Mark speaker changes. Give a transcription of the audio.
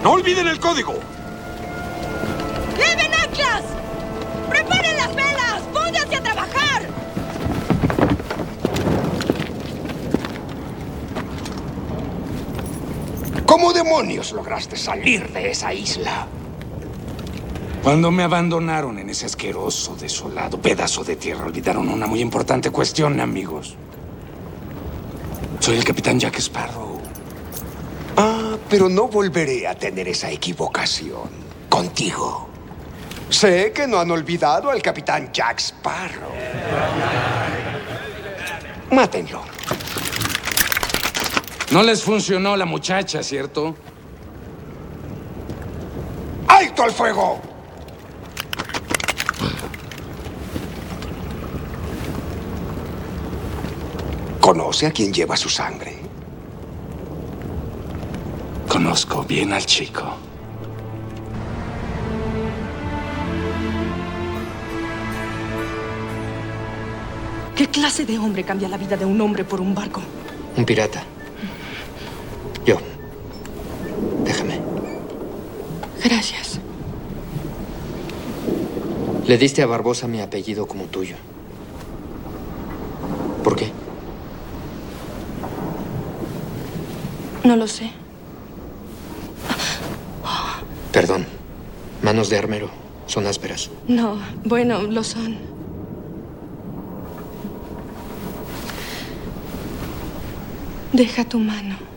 Speaker 1: ¡No olviden el código!
Speaker 2: ¡Lleven anclas! ¡Preparen las velas! ¡Pónganse a trabajar!
Speaker 3: ¿Cómo demonios lograste salir de esa isla?
Speaker 1: Cuando me abandonaron en ese asqueroso, desolado pedazo de tierra, olvidaron una muy importante cuestión, amigos. Soy el capitán Jack Sparrow.
Speaker 3: Ah, pero no volveré a tener esa equivocación contigo. Sé que no han olvidado al capitán Jack Sparrow. Mátenlo.
Speaker 1: No les funcionó la muchacha, ¿cierto?
Speaker 3: ¡Alto al fuego! ¿Conoce a quien lleva su sangre?
Speaker 1: Conozco bien al chico.
Speaker 2: ¿Qué clase de hombre cambia la vida de un hombre por un barco?
Speaker 4: Un pirata. Yo. Déjame.
Speaker 2: Gracias.
Speaker 4: Le diste a Barbosa mi apellido como tuyo. ¿Por qué?
Speaker 2: No lo sé.
Speaker 4: Perdón. Manos de armero. Son ásperas.
Speaker 2: No, bueno, lo son. Deja tu mano.